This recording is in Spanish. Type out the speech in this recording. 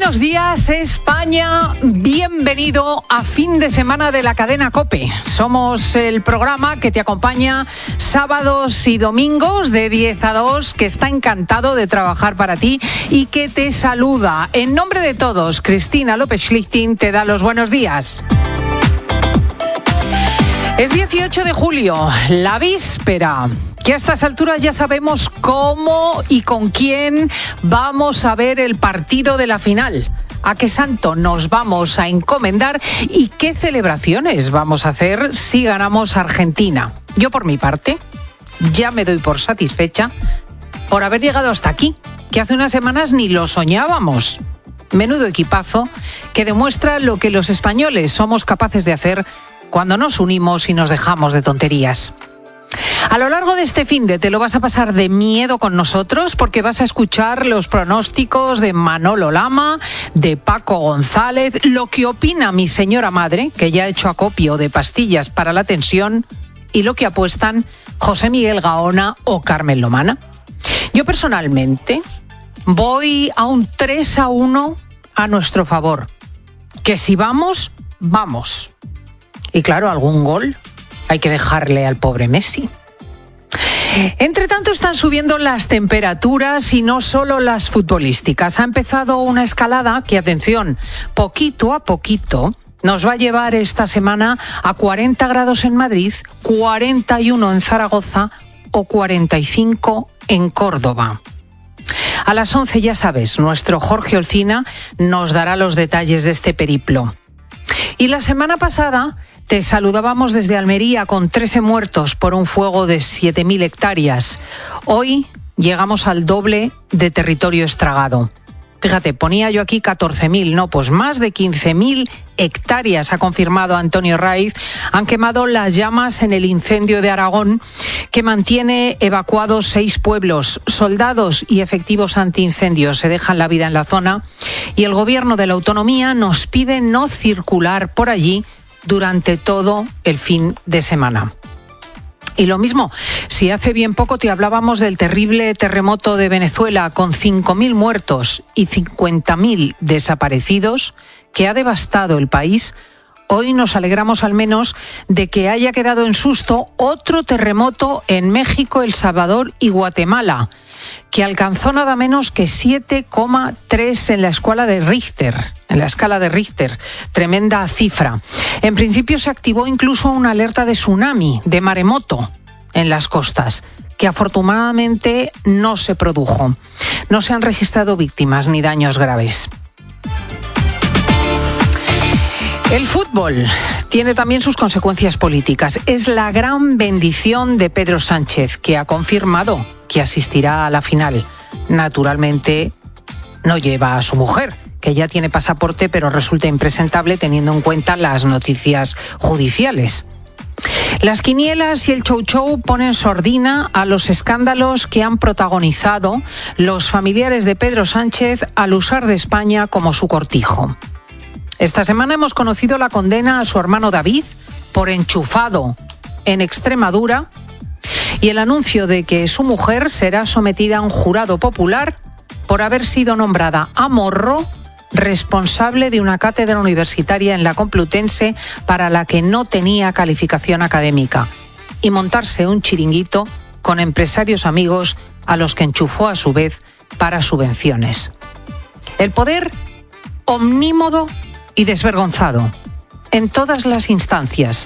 Buenos días, España. Bienvenido a fin de semana de la cadena COPE. Somos el programa que te acompaña sábados y domingos de 10 a 2, que está encantado de trabajar para ti y que te saluda. En nombre de todos, Cristina López Schlichting te da los buenos días. Es 18 de julio, la víspera, que a estas alturas ya sabemos cómo y con quién vamos a ver el partido de la final. ¿A qué santo nos vamos a encomendar y qué celebraciones vamos a hacer si ganamos a Argentina? Yo, por mi parte, ya me doy por satisfecha por haber llegado hasta aquí, que hace unas semanas ni lo soñábamos. Menudo equipazo que demuestra lo que los españoles somos capaces de hacer cuando nos unimos y nos dejamos de tonterías. A lo largo de este finde te lo vas a pasar de miedo con nosotros, porque vas a escuchar los pronósticos de Manolo Lama, de Paco González, lo que opina mi señora madre, que ya ha hecho acopio de pastillas para la tensión, y lo que apuestan José Miguel Gaona o Carmen Lomana. Yo personalmente voy a un 3-1 a nuestro favor, que si vamos, vamos. Y claro, algún gol hay que dejarle al pobre Messi. Entre tanto, están subiendo las temperaturas y no solo las futbolísticas. Ha empezado una escalada que, atención, poquito a poquito nos va a llevar esta semana a 40 grados en Madrid, 41 en Zaragoza o 45 en Córdoba. A las 11, ya sabes, nuestro Jorge Olcina nos dará los detalles de este periplo. Y la semana pasada te saludábamos desde Almería con 13 muertos por un fuego de 7.000 hectáreas. Hoy llegamos al doble de territorio estragado. Fíjate, ponía yo aquí 14.000, no, pues más de 15.000 hectáreas, ha confirmado Antonio Raiz. Han quemado las llamas en el incendio de Aragón, que mantiene evacuados 6 pueblos. Soldados y efectivos antiincendios se dejan la vida en la zona y el gobierno de la autonomía nos pide no circular por allí durante todo el fin de semana. Y lo mismo, si hace bien poco te hablábamos del terrible terremoto de Venezuela con 5.000 muertos y 50.000 desaparecidos que ha devastado el país, hoy nos alegramos al menos de que haya quedado en susto otro terremoto en México, El Salvador y Guatemala, que alcanzó nada menos que 7,3 en la escala de Richter. Tremenda cifra. En principio se activó incluso una alerta de tsunami, de maremoto, en las costas, que afortunadamente no se produjo. No se han registrado víctimas ni daños graves. El fútbol tiene también sus consecuencias políticas. Es la gran bendición de Pedro Sánchez, que ha confirmado que asistirá a la final. Naturalmente no lleva a su mujer, que ya tiene pasaporte, pero resulta impresentable teniendo en cuenta las noticias judiciales. Las quinielas y el chou-chou ponen sordina a los escándalos que han protagonizado los familiares de Pedro Sánchez al usar de España como su cortijo. Esta semana hemos conocido la condena a su hermano David por enchufado en Extremadura y el anuncio de que su mujer será sometida a un jurado popular por haber sido nombrada a morro responsable de una cátedra universitaria en la Complutense para la que no tenía calificación académica y montarse un chiringuito con empresarios amigos a los que enchufó a su vez para subvenciones. El poder omnímodo y desvergonzado en todas las instancias,